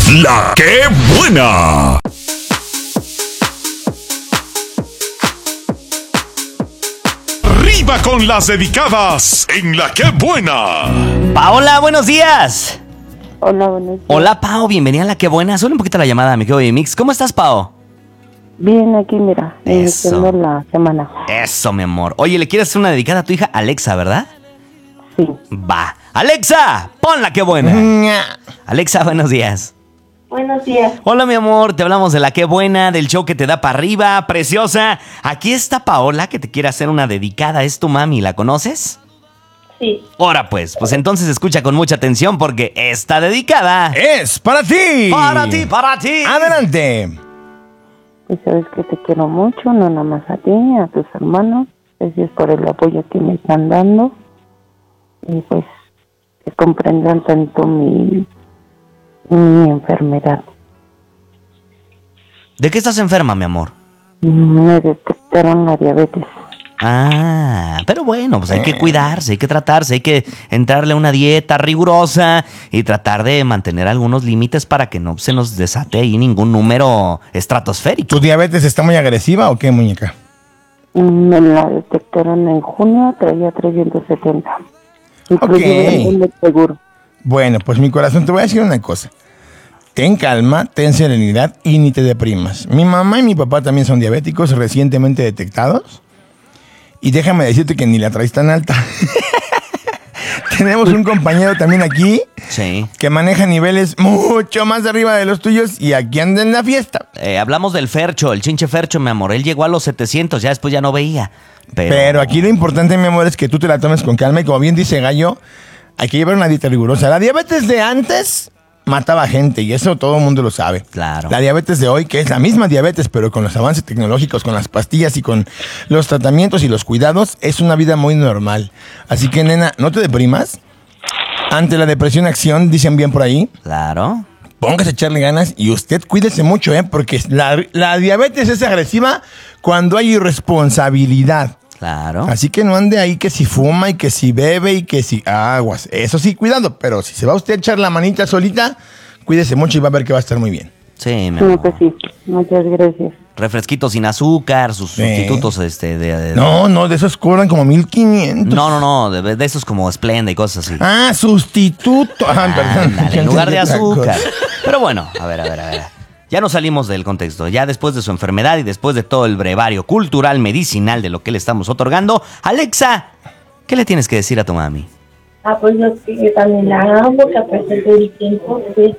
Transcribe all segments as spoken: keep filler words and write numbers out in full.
La que buena. Arriba con las dedicadas en La que buena. Paola, buenos días. Hola, buenos días. Hola, Pao, bienvenida a La que buena. Suele un poquito la llamada, mi querido Mix. ¿Cómo estás, Pao? Bien, aquí mira, Eso. iniciando la semana. Eso, mi amor. Oye, ¿le quieres hacer una dedicada a tu hija Alexa, verdad? Sí. Va. Alexa, pon La que buena. Alexa, buenos días. Buenos días. Hola, mi amor, te hablamos de La que buena, del show que te da para arriba, preciosa. Aquí está Paola, que te quiere hacer una dedicada. Es tu mami, ¿la conoces? Sí. Ahora pues, pues entonces escucha con mucha atención porque esta dedicada Es para ti. para ti, para ti. Adelante. Y sabes que te quiero mucho, no nada más a ti, a tus hermanos. Gracias por el apoyo que me están dando. Y pues que comprendan tanto mi, mi enfermedad. ¿De qué estás enferma, mi amor? Me detectaron la diabetes. Ah, pero bueno, pues hay que cuidarse, hay que tratarse, hay que entrarle a una dieta rigurosa y tratar de mantener algunos límites para que no se nos desate ahí ningún número estratosférico. ¿Tu diabetes está muy agresiva o qué, muñeca? Me la detectaron en junio, traía trescientos setenta. Inclusive Ok. el seguro. Bueno, pues mi corazón, te voy a decir una cosa. Ten calma, ten serenidad y ni te deprimas. Mi mamá y mi papá también son diabéticos recientemente detectados. Y déjame decirte que ni la traes tan alta. Tenemos un compañero también aquí Sí. que maneja niveles mucho más arriba de los tuyos y aquí anda en la fiesta. Eh, hablamos del Fercho, el chinche Fercho, mi amor. Él llegó a los setecientos, ya después ya no veía. Pero, Pero aquí lo importante, mi amor, es que tú te la tomes con calma y como bien dice Gallo, hay que llevar una dieta rigurosa. La diabetes de antes mataba gente y eso todo el mundo lo sabe. Claro. La diabetes de hoy, que es la misma diabetes, pero con los avances tecnológicos, con las pastillas y con los tratamientos y los cuidados, es una vida muy normal. Así que, nena, no te deprimas. Ante la depresión, acción, dicen bien por ahí. Claro. Póngase a echarle ganas y usted cuídese mucho, ¿eh? Porque la, la diabetes es agresiva cuando hay irresponsabilidad. Claro. Así que no ande ahí que si fuma y que si bebe y que si aguas. Eso sí, cuidado, pero si se va usted a echar la manita solita, cuídese mucho y va a ver que va a estar muy bien. Sí, mi Sí, amor. pues sí. Muchas gracias. Refresquitos sin azúcar, sus Sí. sustitutos este, de, de- No, no, de esos cobran como mil quinientos. No, no, no, de, de esos como Splenda y cosas así. Ah, sustituto. Ah, perdón. Ándale, en lugar de Otra azúcar. cosa. Pero bueno, a ver, a ver, a ver. Ya nos salimos del contexto. Ya después de su enfermedad y después de todo el brevario cultural, medicinal de lo que le estamos otorgando, Alexa, ¿qué le tienes que decir a tu mami? Ah, pues yo, que yo también la amo, que a pesar del tiempo, pues,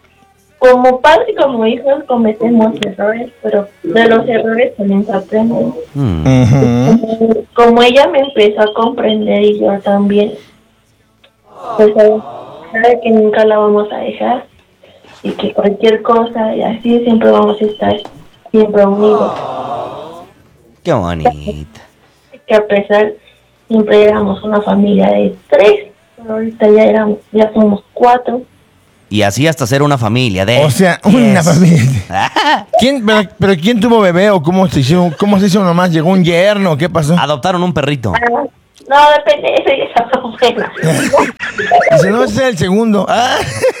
como padre y como hijos cometemos errores, pero de los errores también se aprende. Hmm. Ujú. Como ella me empezó a comprender y yo también, pues sabe, sabe que nunca la vamos a dejar y que cualquier cosa y así siempre vamos a estar siempre unidos. Qué bonito. Que a pesar siempre éramos una familia de tres, pero ahorita ya éramos, ya somos cuatro. Y así hasta ser una familia de... O sea, una diez. familia. ¿Quién, pero, pero ¿quién tuvo bebé o cómo se hizo, cómo se hizo nomás? ¿Llegó un yerno? ¿Qué pasó? Adoptaron un perrito. Ah, no, depende, esa ya está buena. Dice, no, ese es el segundo. Ah.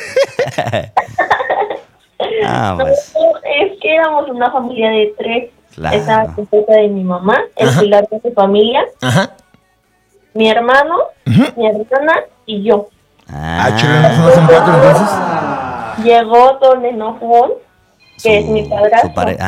Ah, No, pues. es que éramos una familia de tres. Claro. Estaba completa de mi mamá, el Ajá. pilar de su familia, Ajá. mi hermano, Ujú. mi hermana y yo. Ah, chulo, ¿no son cuatro entonces? Llegó Don Enojón, que es mi padrastro. Su pare-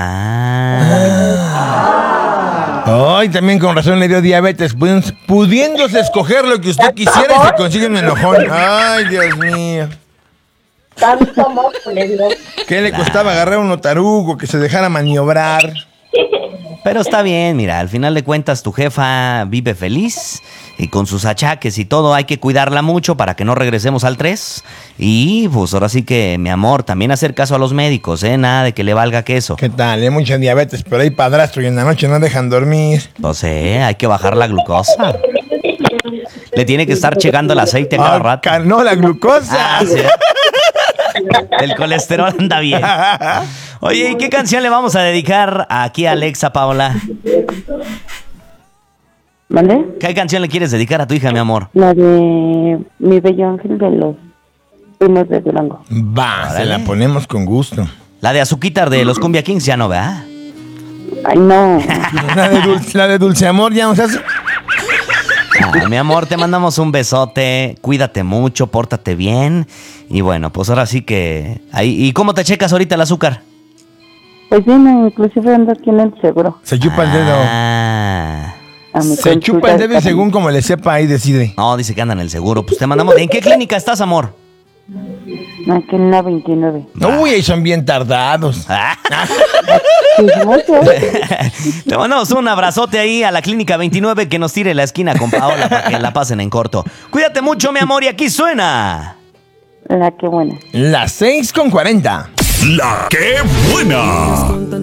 Ah. Ay, también con razón le dio diabetes. Pudi- Pudiéndose escoger lo que usted quisiera y se consigue un enojón. Ay, Dios mío. Tanto amor que le dio. ¿Qué le costaba agarrar un otarugo que se dejara maniobrar? Pero está bien, mira, al final de cuentas tu jefa vive feliz y con sus achaques y todo hay que cuidarla mucho para que no regresemos al tres. Y pues ahora sí que, mi amor, también hacer caso a los médicos, ¿eh? Nada de que le valga queso. ¿Qué tal? Hay mucha diabetes, pero hay padrastro y en la noche no dejan dormir. Pues eh, hay que bajar la glucosa. Le tiene que estar checando el aceite cada Ah, rato. ca- no, la glucosa. Ah, sí. El colesterol anda bien. Oye, ¿y qué canción le vamos a dedicar aquí a Alexa, Paola? ¿Vale? ¿Qué canción le quieres dedicar a tu hija, mi amor? La de Mi Bello Ángel de los primos de Durango. Va, se Órale. la ponemos con gusto. La de Azuquitar de los Cumbia Kings ya no, ¿verdad? Ay, no. La de dulce, la de dulce amor ya nos hace. Ay, mi amor, te mandamos un besote. Cuídate mucho, pórtate bien. Y bueno, pues ahora sí que... Ahí, ¿y cómo te checas ahorita el azúcar? Pues bien, inclusive ando aquí en el seguro. Se chupa el dedo. Ah. A mi Se chupa consulta el dedo y de- según como le sepa ahí decide. No, dice que anda en el seguro. Pues te mandamos... ¿En qué clínica estás, amor? Aquí en la veintinueve. Uy, ahí son bien tardados. Ah. Sí, mucho. Te mandamos un abrazote ahí a la clínica veintinueve que nos tire la esquina con Paola para que la pasen en corto. Cuídate mucho, mi amor, y aquí suena... La que buena. Las seis con cuarenta. La que buena.